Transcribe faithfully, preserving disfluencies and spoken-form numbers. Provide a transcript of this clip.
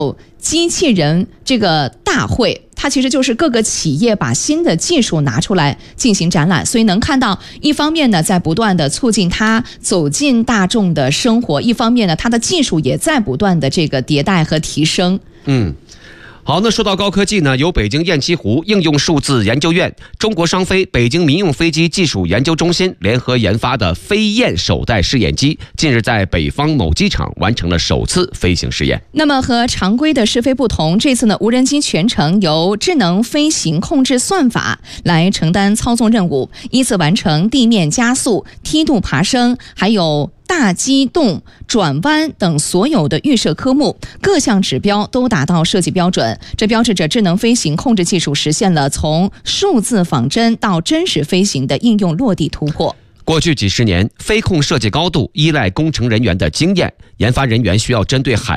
机器人这个大会，它其实就是各个企业把新的技术拿出来进行展览，所以能看到一方面呢在不断的促进它走进大众的生活，一方面呢它的技术也在不断的这个迭代和提升。 嗯。好，那说到高科技呢，由北京雁栖湖应用数字研究院、中国商飞、北京民用飞机技术研究中心联合研发的飞雁首代试验机，近日在北方某机场完成了首次飞行试验。 那么和常规的试飞不同，这次呢无人机全程由智能飞行控制算法来承担操纵任务，依次完成地面加速、梯度爬升，还有大机动、转弯等所有的预设科目，各项指标都达到设计标准。这标志着智能飞行控制技术实现了从数字仿真到真实飞行的应用落地突破。 过去几十年，飞控设计高度依赖工程人员的经验，研发人员需要针对海